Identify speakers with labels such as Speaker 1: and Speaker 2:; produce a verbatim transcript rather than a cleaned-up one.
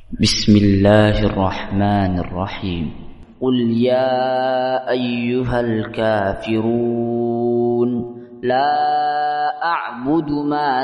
Speaker 1: بسم الله الرحمن الرحيم. قل يا أيها الكافرون لا أعبد ما